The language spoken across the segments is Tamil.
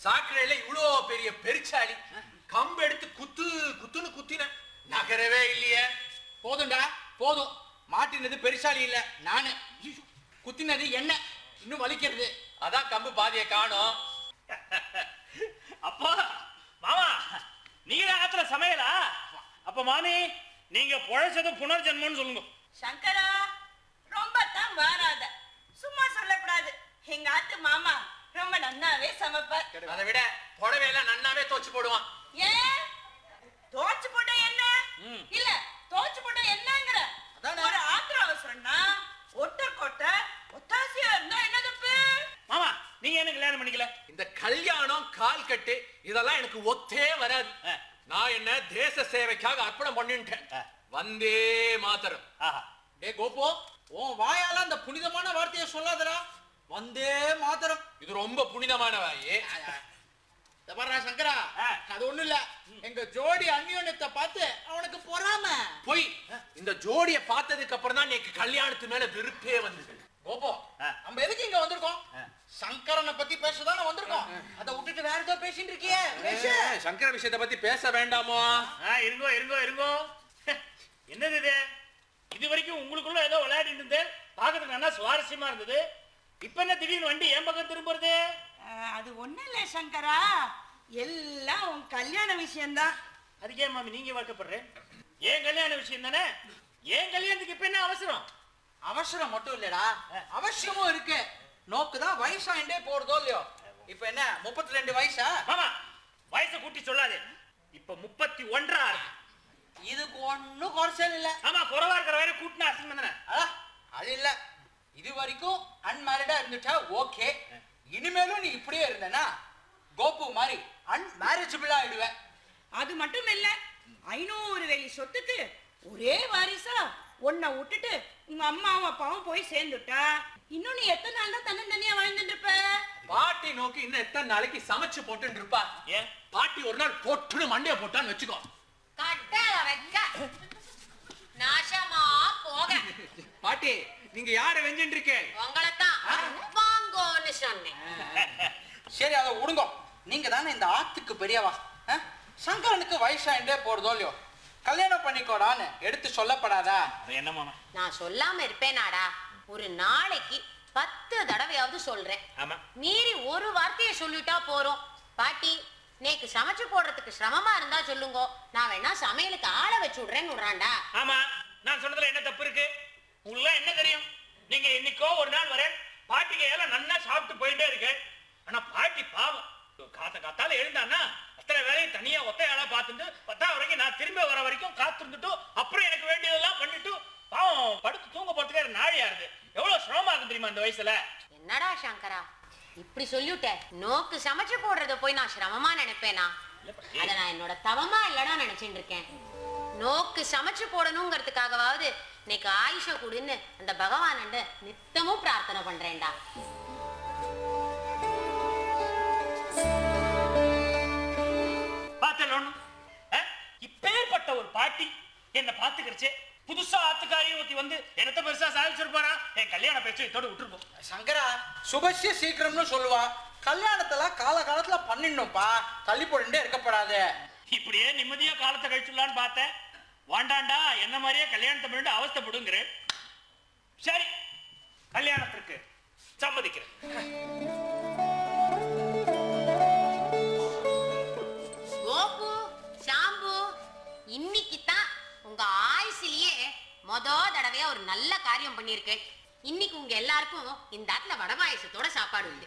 சாக்கடையில இவ்வளோ பெரிய பெருச்சாளி கம்பு எடுத்து குத்துன்னு குத்தின நகரவே இல்லையே. போதும்டா போதும். மாட்டினது பெருசாலி இல்ல நானு, குத்தினது என்ன இன்னும் வலிக்கிறது. அதான் கம்பு பாதியை காணோம். அப்பா மாமா நீங்க ஆத்துல சமையலா? அப்ப மாமி நீங்க பொழைச்சது புனர்ஜென்மம்னு சொல்லுங்க. சங்கரா ரொம்ப தான் வாராத, சும்மா சொல்லக்கூடாது. எங்க ஆத்து மாமா ரொம்ப நன்னாவே சமைப்பார். அதை விட புடவையெல்லாம் நன்னாவே தோச்சு போடுவான். ஏன் தோச்சு போட்ட என்ன இல்ல தோச்சு போட்ட என்னங்கிற ஒரு ஆத்திரம் அவசரம்னா ஒட்டர் கொட்ட ஒத்தாசியா இருந்தா என்ன தப்பு? மாமா நீங்க என்ன கல்யாணம் பண்ணிக்கல? இந்த கல்யாணம் கால் கட்டு இதெல்லாம் எனக்கு ஒத்தே வராது. நான் என்ன தேச சேவைக்காக அர்ப்பணம் பண்ணிட்டேன். வந்தே மாதரம். டே கோபோ, உன் வாயால அந்த புனிதமான வார்த்தையை சொல்லாதடா. வந்தே மாதரம் இது ரொம்ப புனிதமான வாயே. சங்கரா, அது ஒண்ணு இல்ல. எங்க ஜோடி அந்யோன்யத்தை பார்த்து அவனுக்கு பொறாம. போய் இந்த ஜோடிய பார்த்ததுக்கு அப்புறம் தான் எனக்கு கல்யாணத்து மேல வெறுப்பே வந்தது. கோபோ, நம்ம எதுக்கு இங்க வந்திருக்கோம்? சங்கரனை பத்தி பேசதானே வந்திருக்கோம். அதை விட்டுட்டு வேற ஏதோ பேசிட்டு இருக்கியே. சங்கர விஷயத்தை பத்தி பேச வேண்டாமோ? இருங்கோ என்னது இது? இது வரைக்கும் உங்களுக்குள்ள ஏதோ விளையாடிட்டு இருந்தேன், பாக்கிறதுக்கு நல்லா சுவாரஸ்யமா இருந்தது. இப்ப என்ன திடீர்னு வண்டி என் பக்கம் திரும்புறது? அது ஒண்ணு இல்ல சங்கரா, எல்லாம் உன் கல்யாண விஷயம்தான். அதுக்கே மாமி நீங்க வாக்கப்படுறேன்? ஏன் கல்யாண விஷயம் தானே. ஏன் கல்யாணத்துக்கு இப்ப என்ன அவசரம்? அவசரம் மட்டும் இல்லடா, அவசியமும் இருக்கு. நோக்குதான் வயசாயிண்டே போறதோ இல்லையோ. இப்ப என்ன 32 வயசா? மாமா வயசை கூட்டி சொல்லாதே. இப்ப 31. இதுக்கு ஒன்னும் குறைச்சல் இல்ல. ஆமா, குறவா இருக்கிற வரை கூட்டினா அசிங்கம் தானே. அது இல்ல, இது வரைக்கும் அன்மேரிடா இருந்துட்டா ஓகே. இனிமேலும் நீ இப்படியே இருந்தனா கோபு மாதிரி அன்மேரேஜபிளா ஆயிடுவேன். அது மட்டும் இல்ல, 500 வேலி சொத்துக்கு ஒரே வாரிசா உன்னை விட்டுட்டு உங்க அம்மாவும் அப்பாவும் போய் சேர்ந்துட்டா இன்னும் நீ எத்தனை நாள் தான் தன்னந்தனியா வாழ்ந்துட்டு இருப்ப? பாட்டி நோக்கி இன்னும் எத்தனை நாளைக்கு சமைச்சு போட்டு இருப்பா? ஏன் பாட்டி ஒரு நாள் போட்டுன்னு மண்டைய போட்டான்னு வச்சுக்கோ. நாசமா போக. பாட்டி நீங்க யார வெஞ்சிட்டு இருக்கீங்க? உங்களைத்தான் வாங்கோன்னு சொன்னேன். சரி, அதை விடுங்க. நீங்க தானே இந்த ஆத்துக்கு பெரியவா. சங்கரனுக்கு வயசாயிண்டே போறதோ இல்லையோ, கல்யாணம் பண்ணிக்கோடான்னு எடுத்து சொல்லப்படாதா? என்ன மாமா நான் சொல்லாம இருப்பேனாடா? ஒரு நாளைக்கு 10 தடவையாவது சொல்றேன். மீறி ஒரு வார்த்தையை சொல்லிட்டா போறோம். பாட்டி நேக்கு சமைச்சு போடுறதுக்கு சிரமமா இருந்தா சொல்லுங்க, நான் வேணா சமையலுக்கு ஆளை வச்சு விடுறேன்னு விடுறான்டா. ஆமா, நான் சொன்னதுல என்ன தப்பு இருக்கு? உங்களுக்கு என்ன தெரியும்? நீங்க இன்னைக்கோ ஒரு நாள் வரேன், பாட்டிக்கு எல்லாம் நன்னா சாப்பிட்டு போயிட்டே இருக்கு. ஆனா பாட்டி பாவம், காத்தால எழுந்தான்னா அத்தனை வேலையும் தனியா ஒத்தையாளா பார்த்துட்டு 10 வரைக்கும் நான் திரும்ப வர வரைக்கும் காத்திருந்துட்டு அப்புறம் எனக்கு வேண்டியதெல்லாம் பண்ணிட்டு பாவம் படுத்து தூங்க போறதுக்கு நாழியா இருக்கு. எவ்வளவு சிரமமா இருக்கு தெரியுமா இந்த வயசுல? என்னடா சங்கரா இப்படி சொல்லிவிட்ட? நோக்கு சமைச்சு போடுறத போய் நான் சிரமமா நினைப்பேனா? அத நான் என்னோட தவமா இல்லடா நினைச்சுட்டு இருக்கேன். நோக்கு சமைச்சு போடணுங்கிறதுக்காகவாவது இன்னைக்கு ஆயுஷ கூடுன்னு அந்த பகவான் நித்தமும் பிரார்த்தனை பண்றேன்டா. இப்பேற்பட்ட ஒரு பாட்டி என்ன பாத்துக்கிடுச்சு. புதுசா ஆத்துக்காரியும் ஊத்தி வந்து என்னத்த பெருசா சாதிச்சிருப்பாரா? என் கல்யாண பேச்சு இதோட விட்டுருப்போம். சங்கரா, சுபசிய சீக்கிரம்னு சொல்லுவா. கல்யாணத்துல காலகாலத்துல பண்ணிடணும்ப்பா, தள்ளி போட்டுட்டே இருக்கப்படாது. இப்படியே நிம்மதியா காலத்தை கழிச்சுடலான்னு பார்த்தேன். வாண்டாண்டா என்ன மாதிரியே கல்யாணத்தை பண்ணிட்டு அவஸ்தைப்படுங்கிறேன். சரி, கல்யாணத்திற்கு சம்மதிக்கிறேன். கோபு, ஷாம்பு, இன்னைக்கு தான் உங்க ஆயுசிலேயே தடவையா ஒரு நல்ல காரியம் பண்ணிருக்கேன். இன்னைக்கு உங்க எல்லாருக்கும் இந்த ஆத்துல வடை பாயசத்தோட சாப்பாடு உண்டு.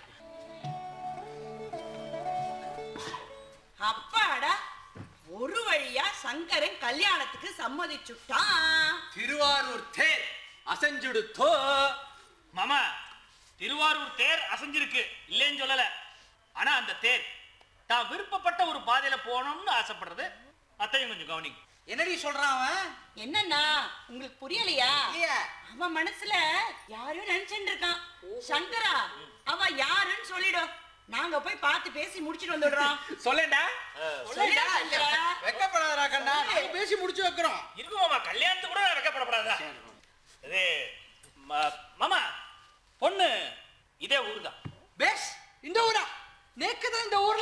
அப்பாடா, ஒரு வழியா சங்கரன் கல்யாணத்துக்கு சம்மதிச்சுட்டான். திருவாரூர் தேர் அசைஞ்சுடுத்தோ. மாமா, திருவாரூர் தேர் அசைஞ்சிருக்கு, இல்லைன்னு சொல்லல. ஆனா அந்த தேர் தான் விருப்பப்பட்ட ஒரு பாதையில போகணும்னு ஆசைப்படுறது அத்தையும் கொஞ்சம் கவனிங்க. என்னடி சொல்றான் அவன்? என்னன்னா உங்களுக்கு புரியலையா? அவன் மனசுல யாரும் நினைச்சுட்டு இருக்கான். சங்கரா, அவ யாருன்னு சொல்லிடும், நாங்க போய் பார்த்து பேசி முடிச்சிட்டு வந்துடுறோம். சொல்லேண்டா. வெக்கப்படாதடா கண்ணா, நாங்க பேசி முடிச்சு வைக்கிறோம். இருக்கு மாமா, கல்யாணத்துக்கு கூட வெக்கப்படப்படாதா? இது மாமா, பொண்ணு இதே ஊர் தான். பேஸ் இந்த ஊரா? நேக்குதான் இந்த ஊர்ல